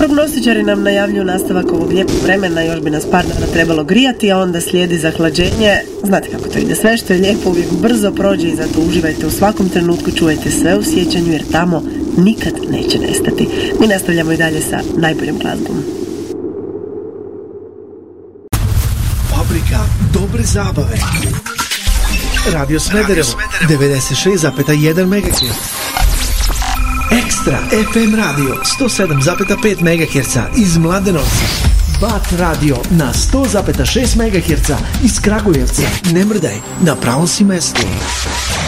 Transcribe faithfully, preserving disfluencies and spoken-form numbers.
Prognostičari nam najavljuju nastavak ovog lijepog vremena, još bi nas par dana trebalo grijati, a onda slijedi zahlađenje. Znate kako to ide, sve što je lijepo uvijek brzo prođe i zato uživajte u svakom trenutku, čuvajte sve u sjećanju jer tamo nikad neće nestati. Mi nastavljamo i dalje sa najboljom glazbom. Fabrika dobre zabave. Radio Smederevo devedeset šest zarez jedan megaherca. Ekstra F M radio sto sedam zarez pet megaherca iz Mladenovca. Bat radio na sto zarez šest megaherca iz Kragujevca. Ne mrdaj, na pravom si mestu.